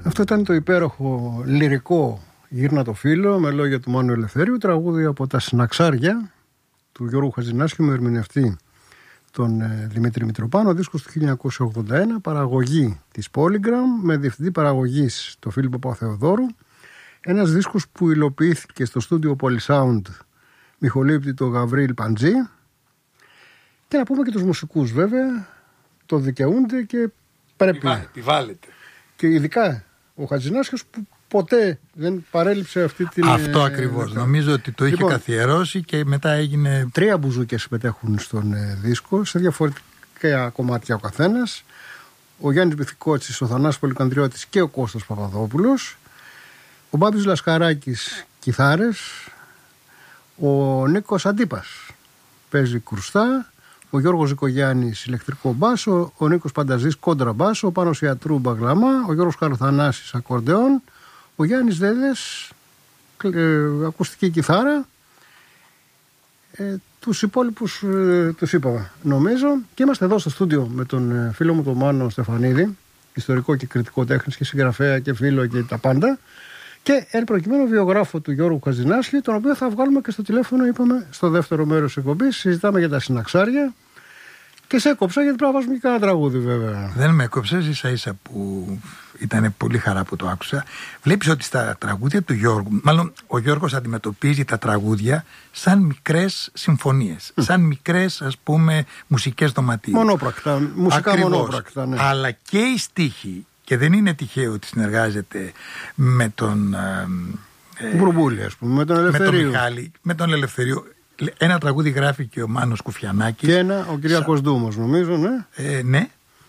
Αυτό ήταν το υπέροχο λυρικό «Γύρνα το φύλλο» με λόγια του Μάνου Ελευθερίου, τραγούδι από τα Συναξάρια του Γιώργου Χατζηνάσιου με ερμηνευτή τον Δημήτρη Μητροπάνο, δίσκος του 1981, παραγωγή της Polygram με διευθυντή παραγωγής τον Φίλιππο Παπαθεοδόρου. Ένας δίσκος που υλοποιήθηκε στο στούντιο Polysound Μιχολήπτη το Γαβρίλ Παντζή. Και να πούμε και τους μουσικούς βέβαια, το δικαιούνται και πρέπει. Επιβάλλεται. Και ειδικά ο Χατζηνάσιος που ποτέ δεν παρέλειψε αυτή την... Αυτό ακριβώς. Νομίζω ότι το είχε καθιερώσει και μετά έγινε... 3 μπουζούκια συμμετέχουν στον δίσκο, σε διαφορετικά κομμάτια ο καθένας. Ο Γιάννης Μπιθικότσης, ο Θανάσης Πολυκανδριώτης και ο Κώστας Παπαδόπουλος. Ο Μπάμπης Λασκαράκης, κιθάρες. Ο Νίκος Αντίπας παίζει κρουστά. Ο Γιώργος Ζικογιάννης ηλεκτρικό μπάσο, ο Νίκος Πανταζής κόντρα μπάσο, ο Πάνος Ιατρού μπαγλαμά, ο Γιώργος Καροθανάσης ακορντεόν, ο Γιάννης Δέδες ακουστική κιθάρα. Τους υπόλοιπους τους είπα νομίζω. Και είμαστε εδώ στο στούντιο με τον φίλο μου τον Μάνο Στεφανίδη, ιστορικό και κριτικό τέχνης και συγγραφέα και φίλο και τα πάντα. Και εν προκειμένου βιογράφο του Γιώργου Χατζηνάσιου, τον οποίο θα βγάλουμε και στο τηλέφωνο, είπαμε, στο δεύτερο μέρος της εκπομπής. Συζητάμε για τα Συναξάρια. Και σε έκοψα γιατί πρέπει να βάζουμε και κανένα τραγούδι, βέβαια. Δεν με έκοψες, ίσα-ίσα που ήταν πολύ χαρά που το άκουσα. Βλέπεις ότι στα τραγούδια του Γιώργου, μάλλον ο Γιώργος αντιμετωπίζει τα τραγούδια σαν μικρές συμφωνίες, σαν μικρές, ας πούμε, μουσικές δωματίου. Μονόπρακτα, μουσικά ακριβώς, μονόπρακτα, ναι. Αλλά και οι στίχοι. Και δεν είναι τυχαίο ότι συνεργάζεται με τον Μπουρμπούλη, ας πούμε, με τον Ελευθερίου. Με τον Μιχάλη, με τον Ελευθερίου. Ένα τραγούδι γράφει και ο Μάνος Κουφιανάκης. Και ένα ο Κυριάκος Δούμος, νομίζω, ναι. Ναι.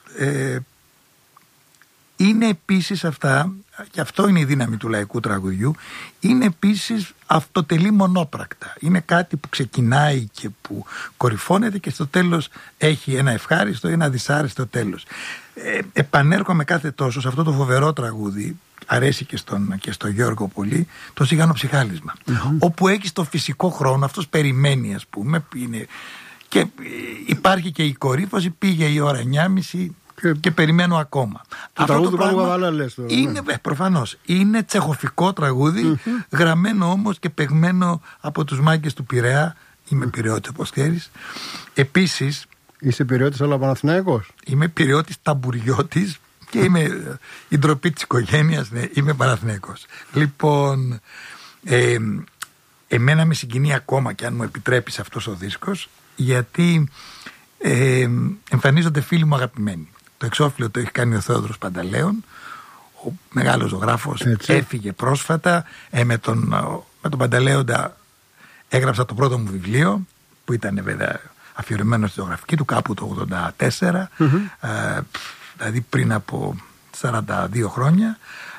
Είναι επίσης αυτά, και αυτό είναι η δύναμη του λαϊκού τραγουδιού, είναι επίσης αυτοτελή μονόπρακτα. Είναι κάτι που ξεκινάει και που κορυφώνεται και στο τέλος έχει ένα ευχάριστο ή ένα δυσάρεστο τέλος. Επανέρχομαι κάθε τόσο σε αυτό το φοβερό τραγούδι, αρέσει και στον Γιώργο πολύ, το Σιγάνο Ψυχάλισμα, όπου έχει το φυσικό χρόνο, αυτός περιμένει, ας πούμε, και υπάρχει και η κορύφωση, πήγε η ώρα 9.30 και περιμένω ακόμα. Αυτό το πράγμα είναι, προφανώς, είναι τσεχοφικό τραγούδι, γραμμένο όμως και παιγμένο από τους μάγκες του Πειραιά. Είμαι Πειραιώτης, όπως ξέρεις. Επίσης, είσαι Πειραιώτης αλλά Παναθηναϊκός? Είμαι Πειραιώτης ταμπουριώτης και είμαι η ντροπή της οικογένειας, ναι, είμαι Παναθηναϊκός. Λοιπόν, εμένα με συγκινεί ακόμα, και αν μου επιτρέπεις, αυτός ο δίσκος, γιατί εμφανίζονται φίλοι μου αγαπημένοι. Το εξώφυλλο το έχει κάνει ο Θεόδωρος Πανταλέων, ο μεγάλος ζωγράφος, έφυγε πρόσφατα. Με τον Πανταλέοντα έγραψα το πρώτο μου βιβλίο, που ήταν βέβαια αφιερωμένο στη ζωγραφική του, κάπου το 1984, δηλαδή πριν από 42 χρόνια.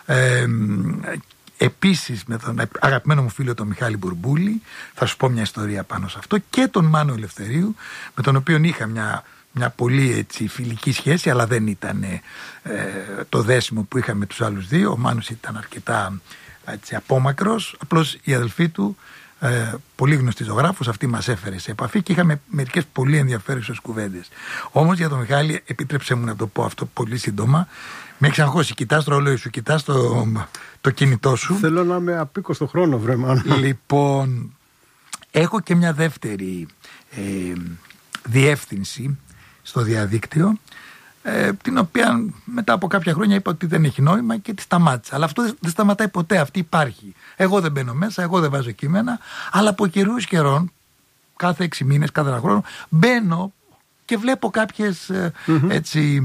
Επίσης με τον αγαπημένο μου φίλο τον Μιχάλη Μπουρμπούλη, θα σου πω μια ιστορία πάνω σε αυτό, και τον Μάνο Ελευθερίου, με τον οποίο είχα μια πολύ έτσι φιλική σχέση, αλλά δεν ήταν το δέσιμο που είχα με τους άλλους δύο. Ο Μάνος ήταν αρκετά έτσι απόμακρος, απλώς η αδελφή του, πολύ γνωστή ζωγράφος, αυτή μας έφερε σε επαφή και είχαμε μερικές πολύ ενδιαφέρουσες κουβέντες. Όμως για τον Μιχάλη, επίτρεψέ μου να το πω αυτό πολύ σύντομα, με έχεις αγχώσει. Κοιτάς το ρολόι σου, κοιτάς το κινητό σου. Θέλω να είμαι απίκο στο χρόνο, βρέμα. Λοιπόν, έχω και μια δεύτερη διεύθυνση στο διαδίκτυο, την οποία μετά από κάποια χρόνια είπα ότι δεν έχει νόημα και τη σταμάτησα. Αλλά αυτό δεν σταματάει ποτέ, αυτή υπάρχει. Εγώ δεν μπαίνω μέσα, εγώ δεν βάζω κείμενα, αλλά από καιρούς καιρών, κάθε 6 μήνες, κάθε ένα χρόνο, μπαίνω και βλέπω κάποιες έτσι...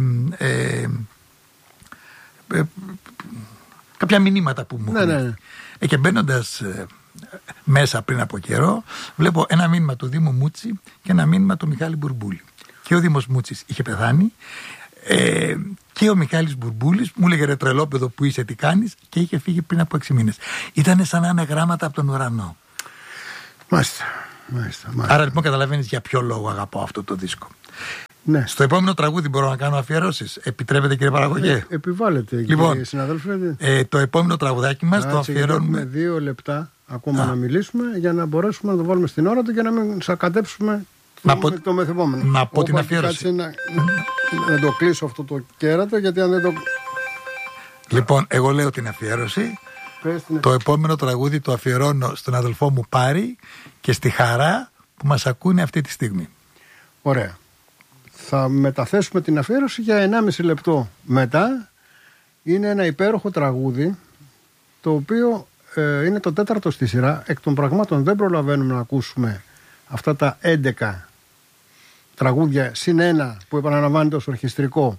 κάποια μηνύματα που μου έχουν. Και μπαίνοντας μέσα πριν από καιρό, βλέπω ένα μήνυμα του Δήμου Μούτσι και ένα μήνυμα του Μιχάλη Μπουρμπούλη. Και ο Δήμος Μούτσης είχε πεθάνει, και ο Μιχάλης Μπουρμπούλης μου έλεγε: ρε τρελόπεδο, που είσαι, τι κάνεις, και είχε φύγει πριν από 6 μήνες. Ήτανε σαν να είναι γράμματα από τον ουρανό. Μάλιστα. Άρα λοιπόν καταλαβαίνεις για ποιο λόγο αγαπάω αυτό το δίσκο. Ναι. Στο επόμενο τραγούδι μπορώ να κάνω αφιερώσεις? Επιτρέπετε, κύριε παραγωγέ? Επιβάλλεται, λοιπόν, κύριε συναδέλφε. Το επόμενο τραγουδάκι μας το αφιερώνουμε. Έχουμε 2 λεπτά ακόμα να μιλήσουμε, για να μπορέσουμε να το βάλουμε στην ώρα του και να μην σακατέψουμε το μεθεπόμενο. Να πω την αφιέρωση. Να το κλείσω αυτό το κέρατο, γιατί αν δεν το... Λοιπόν, εγώ λέω την αφιέρωση. Το επόμενο τραγούδι το αφιερώνω στον αδελφό μου Πάρη και στη Χαρά που μας ακούνε αυτή τη στιγμή. Ωραία. Θα μεταθέσουμε την αφιέρωση για 1,5 λεπτό μετά. Είναι ένα υπέροχο τραγούδι, το οποίο είναι το 4ο στη σειρά. Εκ των πραγμάτων δεν προλαβαίνουμε να ακούσουμε αυτά τα 11 τραγούδια συν ένα που επαναλαμβάνεται ως ορχιστρικό.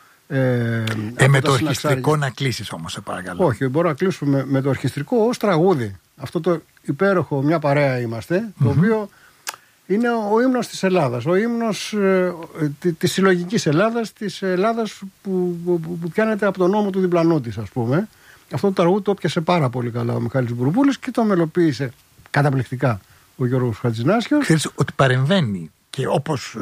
Με το ορχιστρικό να κλείσεις όμως, σε παρακαλώ. Όχι, μπορούμε να κλείσουμε με το ορχιστρικό ως τραγούδι. Αυτό το υπέροχο, μια παρέα είμαστε, το οποίο είναι ο ύμνος της Ελλάδας, ο ύμνος της συλλογικής Ελλάδας, της Ελλάδας που πιάνεται από τον νόμο του διπλανού της, ας πούμε. Αυτό το τραγούδι το έπιασε πάρα πολύ καλά ο Μιχάλης Μπουρμπούλης και το μελοποίησε καταπληκτικά ο Γιώργος Χατζηνάσιος. Ξέρεις ότι παρεμβαίνει και όπως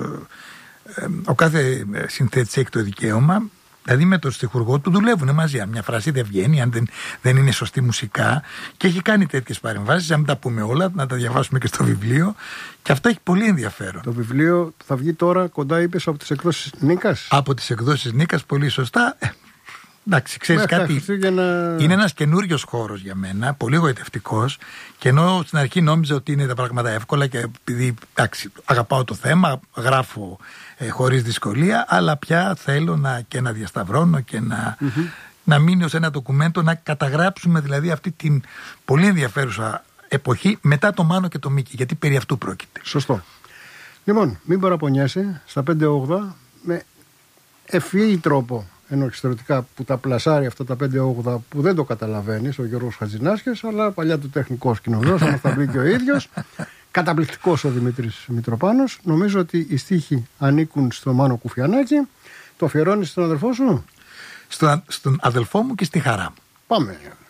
ο κάθε συνθέτης έχει το δικαίωμα, δηλαδή με τον στιχουργό του δουλεύουν μαζί. Αν μια φράση δεν βγαίνει, αν δεν είναι σωστή μουσικά, και έχει κάνει τέτοιες παρεμβάσεις, να μην τα πούμε όλα, να τα διαβάσουμε και στο βιβλίο, και αυτό έχει πολύ ενδιαφέρον. Το βιβλίο θα βγει τώρα, κοντά είπες, από τις εκδόσεις Νίκας. Από τις εκδόσεις Νίκας, πολύ σωστά. Εντάξει, ξέρεις κάτι, είναι ένας καινούριος χώρος για μένα, πολύ γοητευτικός, και ενώ στην αρχή νόμιζα ότι είναι τα πράγματα εύκολα και επειδή αγαπάω το θέμα, γράφω χωρίς δυσκολία, αλλά πια θέλω να διασταυρώνω και να μείνει ως ένα ντοκουμέντο, να καταγράψουμε δηλαδή αυτή την πολύ ενδιαφέρουσα εποχή μετά το Μάνο και το Μίκη, γιατί περί αυτού πρόκειται. Σωστό. Λοιπόν, μην παραπονιέσαι στα 5-8 με ευφυή τρόπο, ενώ εξωτερικά που τα πλασάρει αυτά τα 5-8 που δεν το καταλαβαίνεις, ο Γιώργος Χατζηνάσιος, αλλά παλιά του τεχνικός κοινωνός, θα μας τα πει και ο ίδιος. Καταπληκτικός ο Δημήτρης Μητροπάνος. Νομίζω ότι οι στίχοι ανήκουν στο Μάνο Κουφιανάκη. Το αφιερώνεις στον αδελφό σου? Στον αδελφό μου και στη Χαρά. Πάμε.